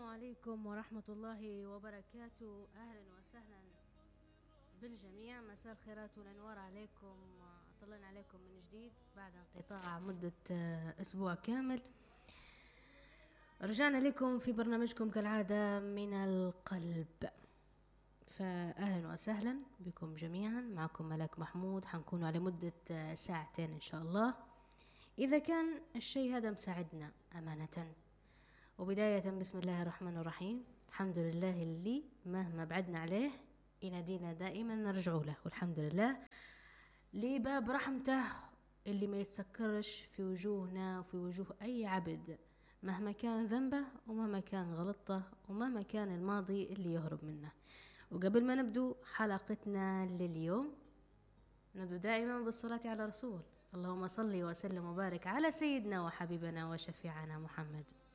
عليكم ورحمة الله وبركاته. أهلا وسهلا بالجميع، مساء الخيرات والأنوار عليكم. طلعنا عليكم من جديد بعد انقطاع مدة أسبوع كامل. رجعنا لكم في برنامجكم كالعادة من القلب، فأهلا وسهلا بكم جميعا. معكم ملاك محمود، حنكون على مدة ساعتين إن شاء الله إذا كان الشيء هذا مساعدنا أمانة. وبداية بسم الله الرحمن الرحيم، الحمد لله اللي مهما بعدنا عليه ينادينا دائما نرجع له، والحمد لله لباب رحمته اللي ما يتسكرش في وجوهنا وفي وجوه أي عبد مهما كان ذنبه ومهما كان غلطه ومهما كان الماضي اللي يهرب منه. وقبل ما نبدو حلقتنا لليوم نبدو دائما بالصلاة على رسول، اللهم صل وسلم وبارك على سيدنا وحبيبنا وشفيعنا محمد.